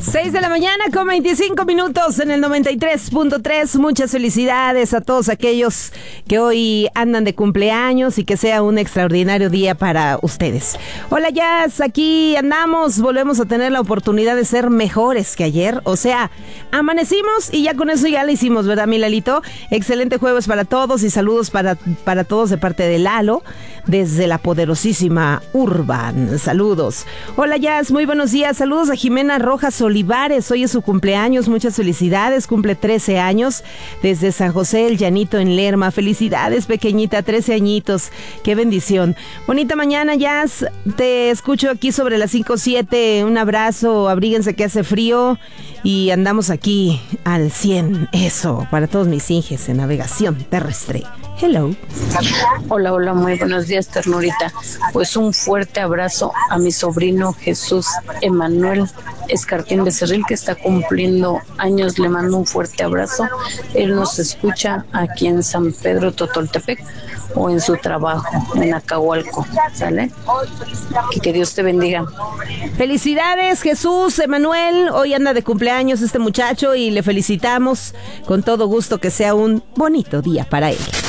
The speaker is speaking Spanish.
6 de la mañana con 25 minutos en el 93.3. Muchas felicidades a todos aquellos que hoy andan de cumpleaños y que sea un extraordinario día para ustedes. Hola Jazz, aquí andamos, volvemos a tener la oportunidad de ser mejores que ayer. O sea, amanecimos y ya con eso ya lo hicimos, ¿verdad, mi Lalito? Excelente jueves para todos y saludos para todos de parte de Lalo, desde la poderosísima Urban. Saludos. Hola Jazz, muy buenos días. Saludos a Jimena Rojas Olivares, hoy es su cumpleaños, muchas felicidades, cumple 13 años, desde San José el Llanito en Lerma. Felicidades, pequeñita, 13 añitos, qué bendición. Bonita mañana, Jazz, te escucho aquí sobre las 5:07, un abrazo, abríguense que hace frío y andamos aquí al 100, eso, para todos mis inges en navegación terrestre. Hello. Hola, muy buenos días, ternurita. Pues un fuerte abrazo a mi sobrino Jesús Emanuel Escartín Becerril, que está cumpliendo años. Le mando un fuerte abrazo. Él nos escucha aquí en San Pedro Totoltepec o en su trabajo en Acahualco, ¿sale? Que Dios te bendiga. Felicidades, Jesús Emanuel. Hoy anda de cumpleaños este muchacho y le felicitamos con todo gusto, que sea un bonito día para él.